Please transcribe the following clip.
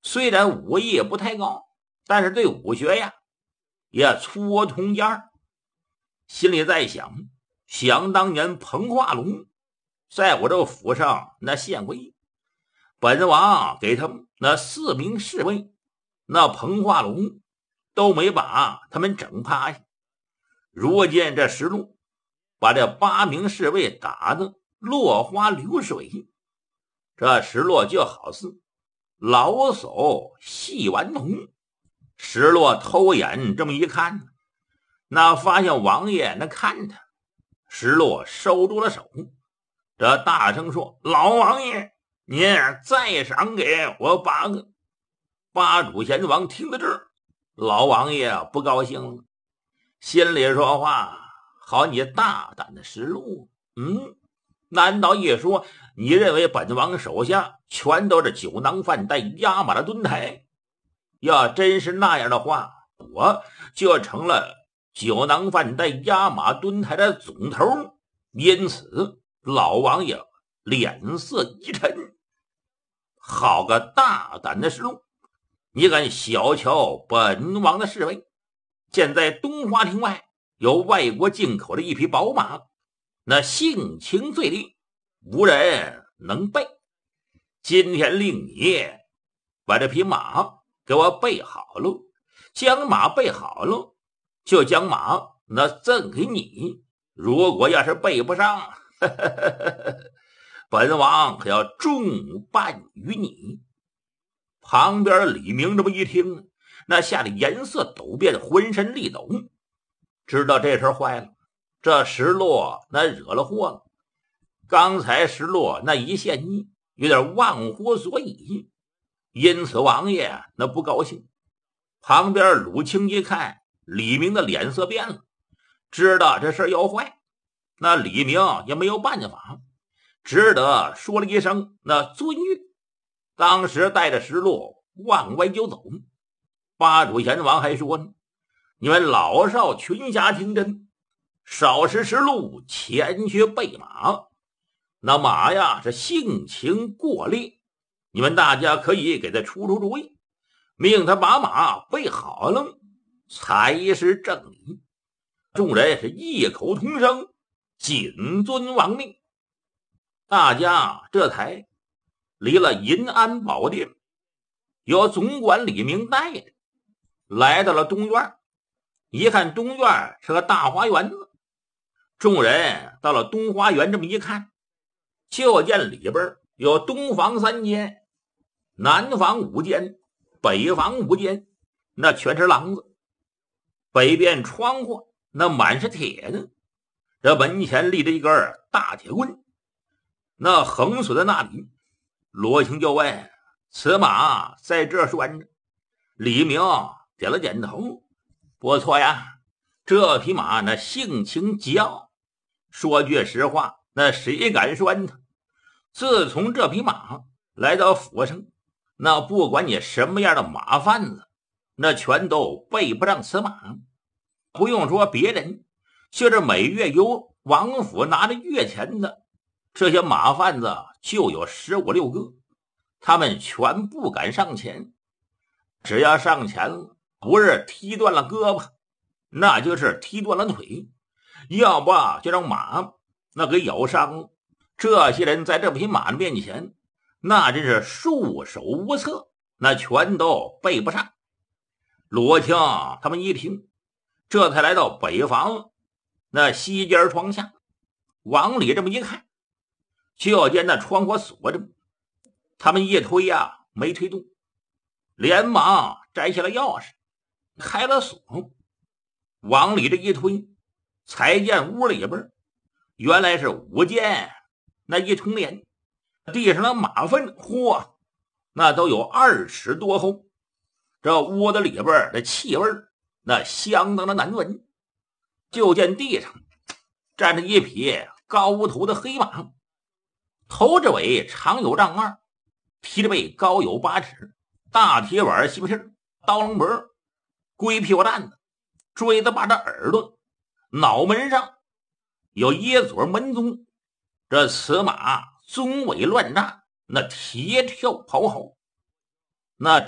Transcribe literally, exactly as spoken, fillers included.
虽然武艺不太高，但是对武学呀也粗通家儿。心里在想，想当年彭化龙在我这府上那献威，本王给他们那四名侍卫，那彭化龙都没把他们整趴下。如今这石路把这八名侍卫打得落花流水，这石落就好似老叟戏顽童。石落偷眼这么一看，那发现王爷那看他，石落收住了手，这大声说：“老王爷，您再赏给我八个。”八主贤王听到这儿，老王爷不高兴了，心里说话：“好你大胆的石路，嗯，难道一说你认为本王手下全都是酒囊饭袋压马的蹲台？要真是那样的话，我就成了酒囊饭袋压马蹲台的总头。因此老王爷脸色一沉，好个大胆的石路，你敢小瞧本王的侍卫？现在东华庭外有外国进口的一匹宝马，那性情最厉，无人能备。今天令你把这匹马给我备好了，将马备好了，就将马那赠给你。如果要是备不上，呵呵呵，本王可要重办于你。旁边李明这么一听，那吓得颜色陡变，浑身力抖，知道这事坏了，这石落那惹了祸了。刚才石落那一献计有点忘乎所以，因此王爷那不高兴。旁边鲁清一看李明的脸色变了，知道这事要坏，那李明也没有办法，只得说了一声那遵谕，当时带着石落往外就走。八主贤王还说呢：“你们老少群侠听真，少时石路前去备马，那马呀是性情过烈，你们大家可以给他出出主意，命他把马备好了才是正理。”众人是异口同声，谨遵王命。大家这才离了银安宝殿，由总管李明带着来到了东院。一看东院是个大花园子，众人到了东花园，这么一看，就见里边有东房三间，南房五间，北房五间，那全是廊子。北边窗户那满是铁的，这门前立着一根大铁棍，那横锁在那里。罗青就问：“此马在这拴着？”李明点了点头：“不错呀，这匹马那性情桀骜，说句实话，那谁敢拴它？自从这匹马来到府上，那不管你什么样的马贩子，那全都备不上此马。不用说别人，就是每月由王府拿着月钱的这些马贩子就有十五六个，他们全不敢上前。只要上前了，不是踢断了胳膊，那就是踢断了腿，要不就让马那给咬伤了。这些人在这匹马的面前，那真是束手无策，那全都备不上。罗青他们一听，这才来到北房那西间窗下，往里这么一看，就见那窗户锁着，他们一推呀、啊、没推动，连忙摘下了钥匙，开了锁，往里这一推，才见屋里边原来是五间那一重帘，地上的马粪嚯，那都有二尺多厚。这屋子里边的气味那相当的难闻。就见地上站着一匹高头的黑马，头着尾长有丈二，踢着背高有八尺，大铁碗细皮，刀棱脖，龟屁股蛋子，锥子把着耳朵，脑门上有椰嘴门宗。这此马鬃尾乱炸，那铁跳咆哮，那